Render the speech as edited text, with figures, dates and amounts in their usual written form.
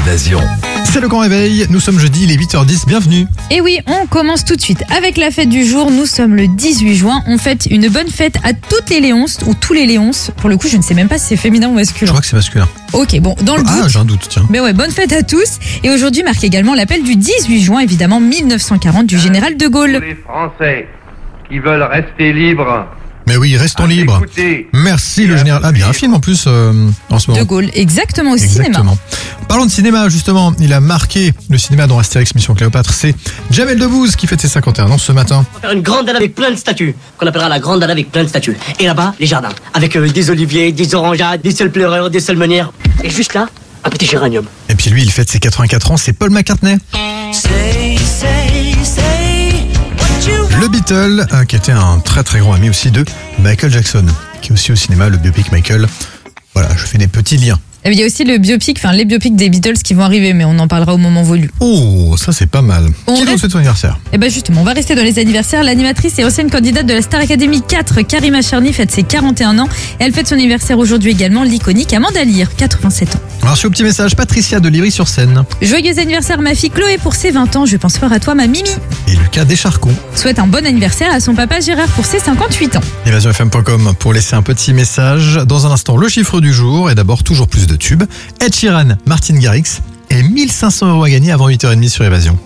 Évasion. C'est le grand réveil, nous sommes jeudi, il est 8h10, bienvenue. Et oui, on commence tout de suite avec la fête du jour. Nous sommes le 18 juin. On fête une bonne fête à toutes les Léonces, ou tous les Léonces. Pour le coup, je ne sais même pas si c'est féminin ou Je masculin. crois que c'est masculin. Ok, bon, dans le doute. Ah, j'ai un doute, tiens. Mais ouais, bonne fête à tous. Et aujourd'hui marque également l'appel du 18 juin, évidemment, 1940, du général de Gaulle. Les Français qui veulent rester libres. Mais oui, restons libres. Écoutez, Merci le général. Ah, bien un film en plus en ce moment. De Gaulle, exactement, au cinéma. Exactement. Parlons de cinéma, justement. Il a marqué le cinéma dans Astérix Mission Cléopâtre. C'est Jamel Debbouze qui fête ses 51 ans ce matin. On va faire une grande dalle avec plein de statues, qu'on appellera la grande dalle avec plein de statues. Et là-bas, les jardins, avec des oliviers, des orangeades, des seuls pleureurs, des seules meunières. Et juste là, un petit géranium. Et puis lui, il fête ses 84 ans, c'est Paul McCartney. Le Beatle, qui était un très très grand ami aussi de Michael Jackson, qui est aussi au cinéma, le biopic Michael. Voilà, je fais des petits liens. Et il y a aussi le biopic, les biopics des Beatles qui vont arriver, mais on en parlera au moment voulu. Oh, ça c'est pas mal. On Qui nous reste- souhaite son anniversaire? Et ben justement, on va rester dans les anniversaires. L'animatrice et ancienne candidate de la Star Academy 4, Karima Charny, fête ses 41 ans. Et elle fête son anniversaire aujourd'hui également, l'iconique Amanda Lear, 87 ans. Alors sur le petit message, Patricia de Livry-sur-Seine Joyeux anniversaire ma fille Chloé pour ses 20 ans, je pense fort à toi ma Mimi. et Lucas Descharcons. Souhaite un bon anniversaire à son papa Gérard pour ses 58 ans. EvasionFM.com pour laisser un petit message. Dans un instant, le chiffre du jour et d'abord toujours plus de tubes. Ed Sheeran, Martin Garrix et 1500 € à gagner avant 8h30 sur Évasion.